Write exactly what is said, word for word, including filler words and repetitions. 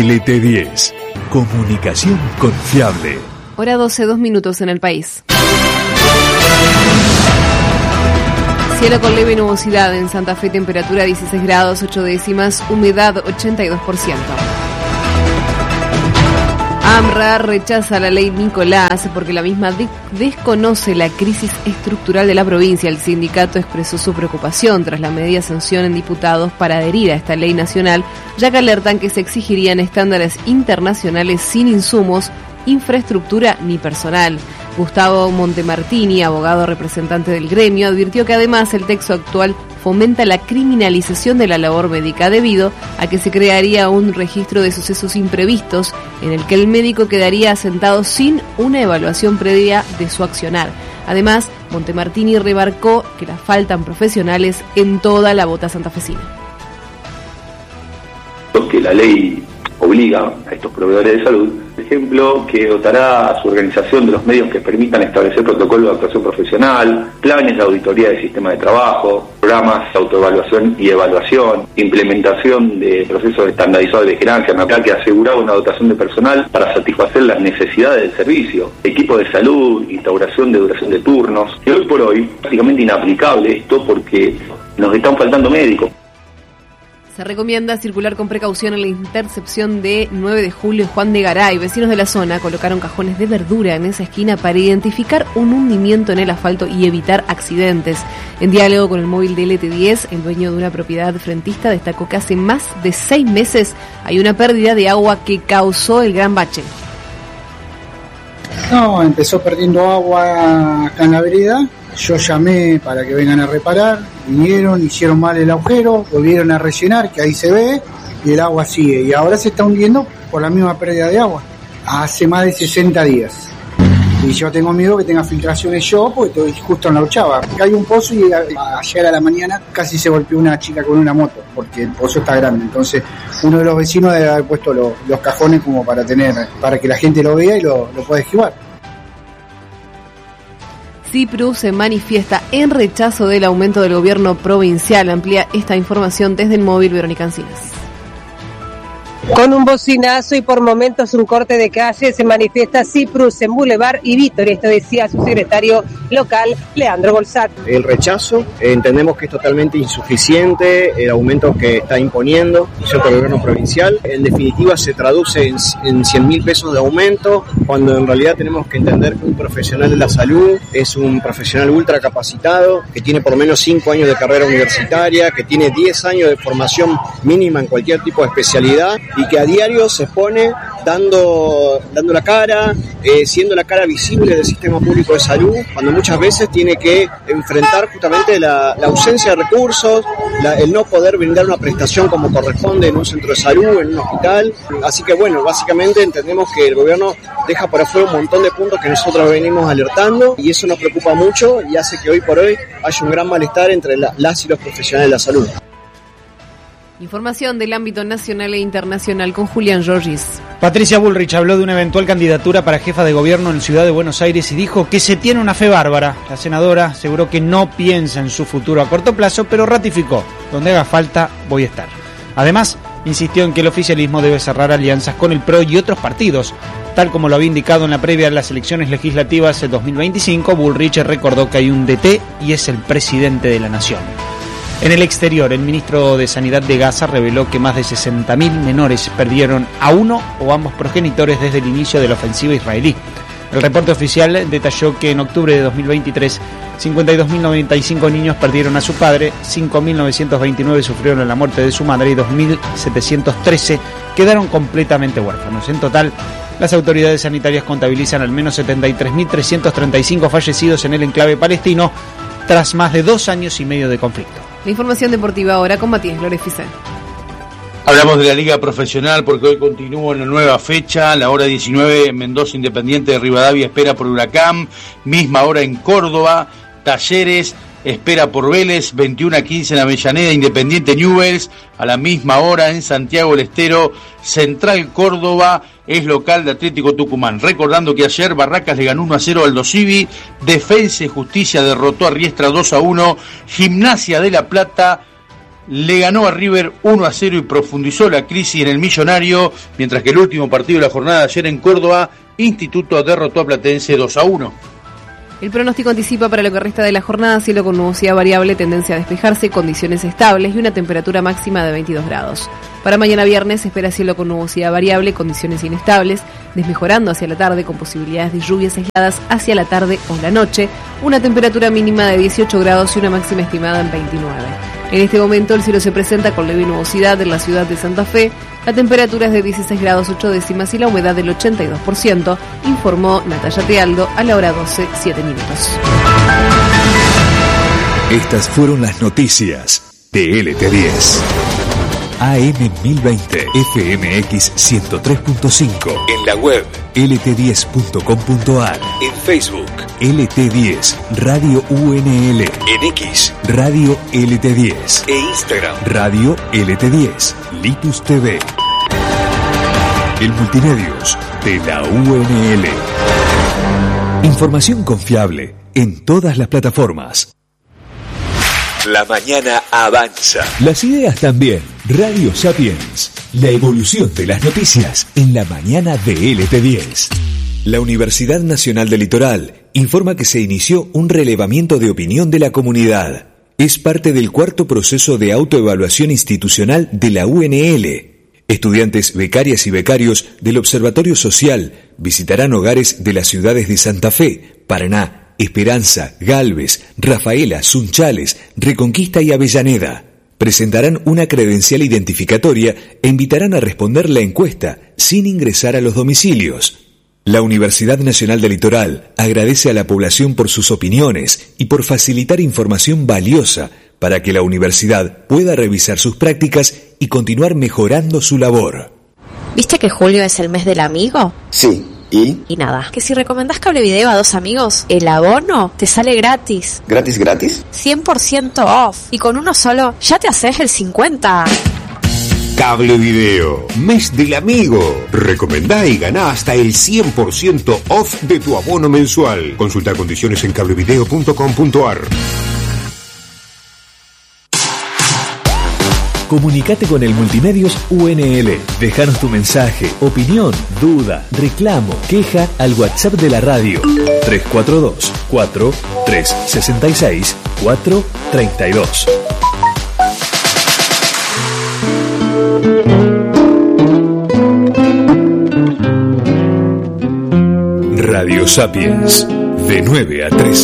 L T diez. Comunicación confiable. Hora doce, dos minutos en el país. Cielo con leve nubosidad en Santa Fe, temperatura dieciséis grados, ocho décimas, humedad ochenta y dos por ciento. AMRA rechaza la ley Nicolás porque la misma de- desconoce la crisis estructural de la provincia. El sindicato expresó su preocupación tras la media sanción en diputados para adherir a esta ley nacional, ya que alertan que se exigirían estándares internacionales sin insumos, infraestructura ni personal. Gustavo Montemartini, abogado representante del gremio, advirtió que además el texto actual fomenta la criminalización de la labor médica debido a que se crearía un registro de sucesos imprevistos en el que el médico quedaría asentado sin una evaluación previa de su accionar. Además, Montemartini remarcó que le faltan profesionales en toda la bota santafesina. Que la ley obliga a estos proveedores de salud, por ejemplo, que dotará a su organización de los medios que permitan establecer protocolos de actuación profesional, planes de auditoría del sistema de trabajo, programas de autoevaluación y evaluación, implementación de procesos estandarizados de vigilancia, que aseguraba una dotación de personal para satisfacer las necesidades del servicio, equipo de salud, instauración de duración de turnos. Y hoy por hoy, prácticamente inaplicable esto porque nos están faltando médicos. Se recomienda circular con precaución en la intercepción de nueve de julio Juan de Garay. Vecinos de la zona colocaron cajones de verdura en esa esquina para identificar un hundimiento en el asfalto y evitar accidentes. En diálogo con el móvil de L T diez, el dueño de una propiedad frentista destacó que hace más de seis meses hay una pérdida de agua que causó el gran bache. No, empezó perdiendo agua acá en la vereda. Yo llamé para que vengan a reparar, vinieron, hicieron mal el agujero, volvieron a rellenar, que ahí se ve, y el agua sigue. Y ahora se está hundiendo por la misma pérdida de agua. Hace más de sesenta días. Y yo tengo miedo que tenga filtraciones yo, porque estoy justo en la ochava. Acá hay un pozo y ayer a la mañana casi se golpeó una chica con una moto, porque el pozo está grande. Entonces, uno de los vecinos debe haber puesto los, los cajones como para tener, para que la gente lo vea y lo, lo pueda esquivar. CIPRU se manifiesta en rechazo del aumento del gobierno provincial. Amplía esta información desde el móvil Verónica Encinas. Con un bocinazo y por momentos un corte de calle se manifiesta Ciprus en Boulevard y Víctor. Esto decía su secretario local, Leandro Bolsat. El rechazo, entendemos que es totalmente insuficiente el aumento que está imponiendo ¿cierto? el gobierno provincial. En definitiva se traduce en, en cien mil pesos de aumento, cuando en realidad tenemos que entender que un profesional de la salud es un profesional ultra capacitado, que tiene por lo menos cinco años de carrera universitaria, que tiene diez años de formación mínima en cualquier tipo de especialidad, y que a diario se expone dando, dando la cara, eh, siendo la cara visible del sistema público de salud, cuando muchas veces tiene que enfrentar justamente la, la ausencia de recursos, la, el no poder brindar una prestación como corresponde en un centro de salud, en un hospital. Así que bueno, básicamente entendemos que el gobierno deja por afuera un montón de puntos que nosotros venimos alertando, y eso nos preocupa mucho y hace que hoy por hoy haya un gran malestar entre la, las y los profesionales de la salud. Información del ámbito nacional e internacional con Julián Giorgis. Patricia Bullrich habló de una eventual candidatura para jefa de gobierno en Ciudad de Buenos Aires y dijo que se tiene una fe bárbara. La senadora aseguró que no piensa en su futuro a corto plazo, pero ratificó: donde haga falta voy a estar. Además, insistió en que el oficialismo debe cerrar alianzas con el P R O y otros partidos. Tal como lo había indicado en la previa de las elecciones legislativas de dos mil veinticinco, Bullrich recordó que hay un D T y es el presidente de la nación. En el exterior, el ministro de Sanidad de Gaza reveló que más de sesenta mil menores perdieron a uno o ambos progenitores desde el inicio de la ofensiva israelí. El reporte oficial detalló que en octubre de dos mil veintitrés, cincuenta y dos mil noventa y cinco niños perdieron a su padre, cinco mil novecientos veintinueve sufrieron la muerte de su madre y dos mil setecientos trece quedaron completamente huérfanos. En total, las autoridades sanitarias contabilizan al menos setenta y tres mil trescientos treinta y cinco fallecidos en el enclave palestino tras más de dos años y medio de conflicto. La información deportiva ahora con Matías Flores Fisel. Hablamos de la Liga Profesional porque hoy continúa una nueva fecha. A la hora diecinueve, Mendoza Independiente de Rivadavia espera por Huracán. Misma hora en Córdoba. Talleres espera por Vélez. veintiuno a quince en Avellaneda, Independiente Newell's. A la misma hora en Santiago del Estero, Central Córdoba es local de Atlético Tucumán. Recordando que ayer Barracas le ganó uno a cero al Dosivi. Defensa y Justicia derrotó a Riestra dos a uno. Gimnasia de La Plata le ganó a River uno a cero y profundizó la crisis en el Millonario, mientras que el último partido de la jornada de ayer en Córdoba, Instituto derrotó a Platense dos a uno. El pronóstico anticipa para lo que resta de la jornada cielo con nubosidad variable, tendencia a despejarse, condiciones estables y una temperatura máxima de veintidós grados. Para mañana viernes se espera cielo con nubosidad variable, condiciones inestables, desmejorando hacia la tarde con posibilidades de lluvias aisladas hacia la tarde o la noche, una temperatura mínima de dieciocho grados y una máxima estimada en veintinueve. En este momento el cielo se presenta con leve nubosidad en la ciudad de Santa Fe, la temperatura es de dieciséis grados ocho décimas y la humedad del ochenta y dos por ciento, informó Natalia Tealdo a la hora doce, siete minutos. Estas fueron las noticias de L T diez. A M mil veinte, F M X ciento tres punto cinco, en la web L T diez punto com punto a r, en Facebook L T diez Radio U N L, en X Radio L T diez e Instagram Radio L T diez, Litus T V. El Multimedios de la U N L. Información confiable en todas las plataformas. La mañana avanza. Las ideas también. Radio Sapiens. La evolución de las noticias en la mañana de L T diez. La Universidad Nacional del Litoral informa que se inició un relevamiento de opinión de la comunidad. Es parte del cuarto proceso de autoevaluación institucional de la U N L. Estudiantes, becarias y becarios del Observatorio Social visitarán hogares de las ciudades de Santa Fe, Paraná, Esperanza, Galvez, Rafaela, Sunchales, Reconquista y Avellaneda. Presentarán una credencial identificatoria e invitarán a responder la encuesta sin ingresar a los domicilios. La Universidad Nacional del Litoral agradece a la población por sus opiniones y por facilitar información valiosa para que la universidad pueda revisar sus prácticas y continuar mejorando su labor. ¿Viste que julio es el mes del amigo? Sí. ¿Y? Y nada, que si recomendás Cablevideo a dos amigos, el abono te sale gratis. ¿Gratis, gratis? cien por ciento off. Y con uno solo ya te haces el cincuenta. Cablevideo, mes del amigo. Recomendá y ganá hasta el cien por ciento off de tu abono mensual. Consulta condiciones en cablevideo punto com punto a r. Comunicate con el Multimedios U N L. Déjanos tu mensaje, opinión, duda, reclamo, queja al WhatsApp de la radio. tres cuatro dos, cuatro, tres seis seis, cuatro tres dos. Radio Sapiens, de nueve a tres.